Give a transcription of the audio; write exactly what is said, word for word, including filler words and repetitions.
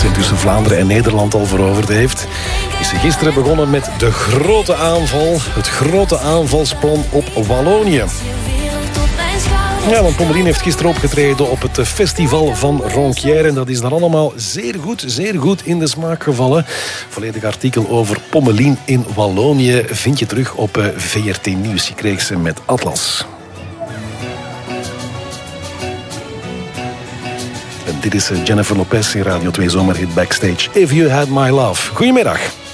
ze tussen Vlaanderen en Nederland al veroverd heeft, is ze gisteren begonnen met de grote aanval. Het grote aanvalsplan op Wallonië. Ja, want Pommelien heeft gisteren opgetreden op het festival van Ronquière. En dat is dan allemaal zeer goed, zeer goed in de smaak gevallen. Volledig artikel over Pommelien in Wallonië vind je terug op V R T Nieuws. Je kreeg ze met Atlas. En dit is Jennifer Lopez in Radio twee Zomerhit Backstage. If You Had My Love. Goedemiddag.